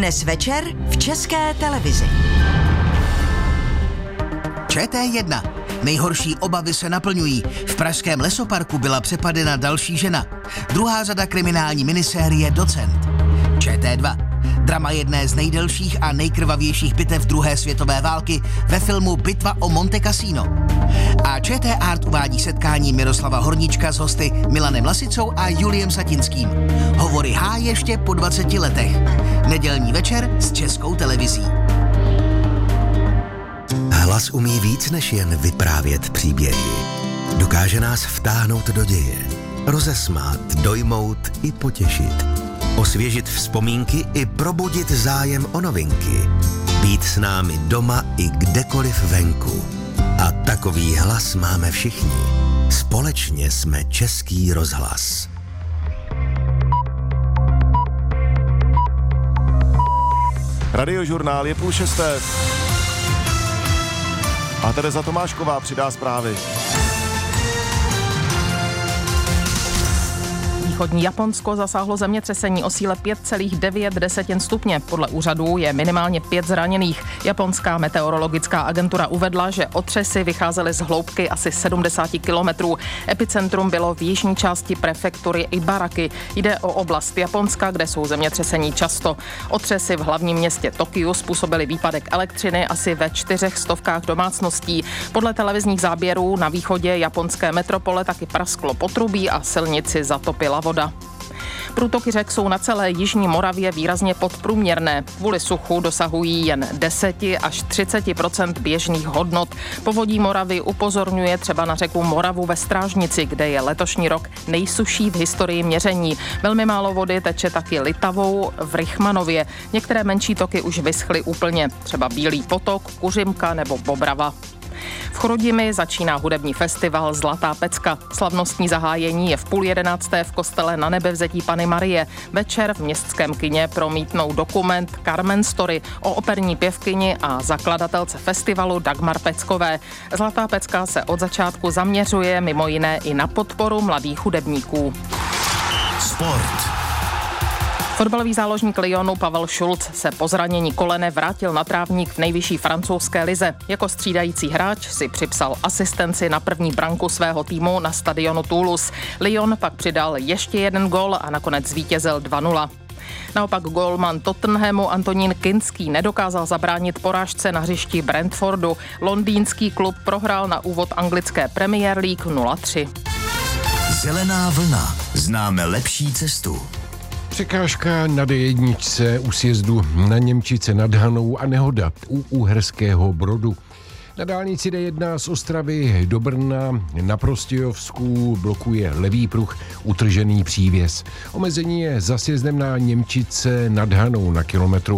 Dnes večer v České televizi. ČT1. Nejhorší obavy se naplňují. V pražském lesoparku byla přepadena další žena. Druhá řada kriminální minisérie Docent. ČT2. Drama jedné z nejdelších a nejkrvavějších bitev druhé světové války ve filmu Bitva o Monte Cassino. A ČT Art uvádí setkání Miroslava Horníčka s hosty Milanem Lasicou a Juliem Satinským. Hovory H ještě po 20 letech. Nedělní večer s Českou televizí. Hlas umí víc než jen vyprávět příběhy. Dokáže nás vtáhnout do děje, rozesmát, dojmout i potěšit. Osvěžit vzpomínky i probudit zájem o novinky. Být s námi doma i kdekoliv venku. A takový hlas máme všichni. Společně jsme Český rozhlas. Radiožurnál je 5:30. A Tereza Tomášková přidá zprávy. Východní Japonsko zasáhlo zemětřesení o síle 5,9 stupně. Podle úřadů je minimálně 5 zraněných. Japonská meteorologická agentura uvedla, že otřesy vycházely z hloubky asi 70 kilometrů. Epicentrum bylo v jižní části prefektury Ibaraki. Jde o oblast Japonska, kde jsou zemětřesení často. Otřesy v hlavním městě Tokiu způsobily výpadek elektřiny asi ve 400 domácností. Podle televizních záběrů na východě japonské metropole taky prasklo potrubí a silnici zatopila voda. Průtoky řek jsou na celé jižní Moravě výrazně podprůměrné. Kvůli suchu dosahují jen 10 až 30% běžných hodnot. Povodí Moravy upozorňuje třeba na řeku Moravu ve Strážnici, kde je letošní rok nejsušší v historii měření. Velmi málo vody teče taky Litavou v Rychmanově. Některé menší toky už vyschly úplně, třeba Bílý potok, Kuřimka nebo Bobrava. V Chrudimi začíná hudební festival Zlatá pecka. Slavnostní zahájení je v 10:30 v kostele Na Nebevzetí Panny Marie. Večer v městském kině promítnou dokument Carmen Story o operní pěvkyni a zakladatelce festivalu Dagmar Peckové. Zlatá pecka se od začátku zaměřuje mimo jiné i na podporu mladých hudebníků. Sport. Fotbalový záložník Lyonu Pavel Schulz se po zranění kolene vrátil na trávník v nejvyšší francouzské lize. Jako střídající hráč si připsal asistenci na první branku svého týmu na stadionu Toulouse. Lyon pak přidal ještě jeden gól a nakonec zvítězil 2-0. Naopak gólman Tottenhamu Antonín Kinský nedokázal zabránit porážce na hřišti Brentfordu. Londýnský klub prohrál na úvod anglické Premier League 0-3. Zelená vlna. Známe lepší cestu. Překážka na D1 u sjezdu na Němčice nad Hanou a nehoda u Uherského Brodu. Na dálnici D1 z Ostravy do Brna na Prostějovsku blokuje levý pruh utržený přívěs. Omezení je za sjezdem na Němčice nad Hanou na kilometru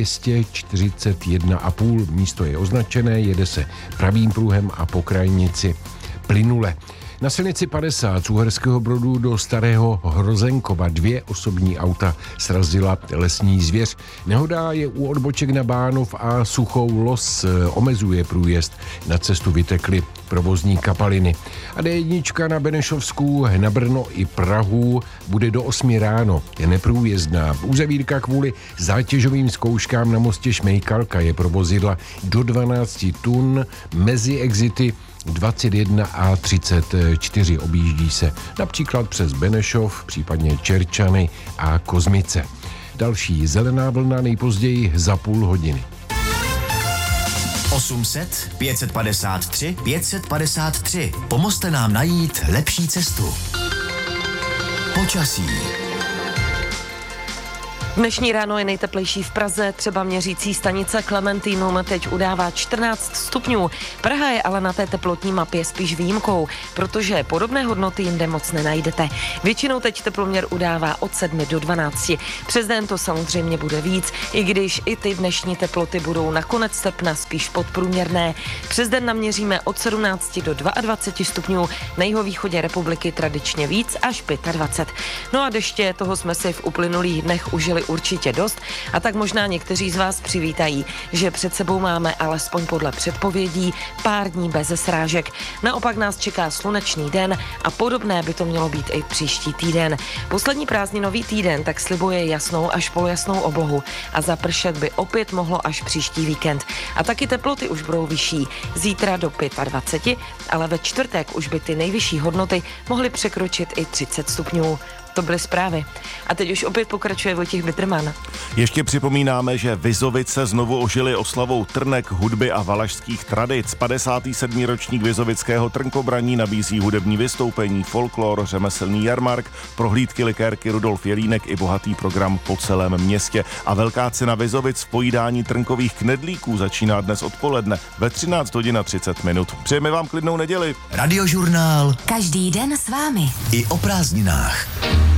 241,5. Místo je označené, jede se pravým pruhem a po krajnici plynule. Na silnici 50 z Uherského Brodu do Starého Hrozenkova 2 osobní auta srazila lesní zvěř. Nehoda je u odboček na Bánov a Suchou Los, omezuje průjezd. Na cestu vytekly provozní kapaliny. A D1 na Benešovsku, na Brno i Prahu bude do 8 ráno. Je neprůjezdná. Uzavírka kvůli zátěžovým zkouškám na mostě Šmejkalka je pro vozidla do 12 tun mezi exity 21 a 34. Objíždí se například přes Benešov, případně Čerčany a Kozmice. Další zelená vlna nejpozději za půl hodiny. 800 553 553. Pomozte nám najít lepší cestu. Počasí. Dnešní ráno je nejteplejší v Praze, třeba měřící stanice Klementínum teď udává 14 stupňů. Praha je ale na té teplotní mapě spíš výjimkou, protože podobné hodnoty jinde moc nenajdete. Většinou teď teploměr udává od 7 do 12. Přes den to samozřejmě bude víc, i když i ty dnešní teploty budou nakonec srpna spíš podprůměrné. Přes den naměříme od 17 do 22 stupňů, na jihovýchodě republiky tradičně víc až 25. No a deště, toho jsme si v uplynulých dnech užili určitě dost a tak možná někteří z vás přivítají, že před sebou máme alespoň podle předpovědí pár dní bez srážek. Naopak nás čeká slunečný den a podobné by to mělo být i příští týden. Poslední prázdninový týden tak slibuje jasnou až polojasnou oblohu a zapršet by opět mohlo až příští víkend. A taky teploty už budou vyšší. Zítra do 25, ale ve čtvrtek už by ty nejvyšší hodnoty mohly překročit i 30 stupňů. To byly zprávy. A teď už opět pokračuje Vojtěch Bitterman. Ještě připomínáme, že Vizovice znovu ožily oslavou trnek, hudby a valašských tradic. 57. ročník vizovického trnkobraní nabízí hudební vystoupení, folklor, řemeslný jarmark, prohlídky likérky Rudolf Jelínek i bohatý program po celém městě. A velká cena Vizovic v pojídání trnkových knedlíků začíná dnes odpoledne ve 13 hodin a 30 minut. Přejeme vám klidnou neděli. Radiožurnál Každý den s vámi. i o prázdninách.